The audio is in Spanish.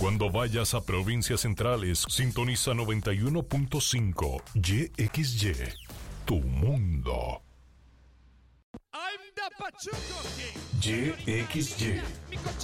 Cuando vayas a provincias centrales, sintoniza 91.5 YXY, tu mundo. I'm the Pachuco King. YXY.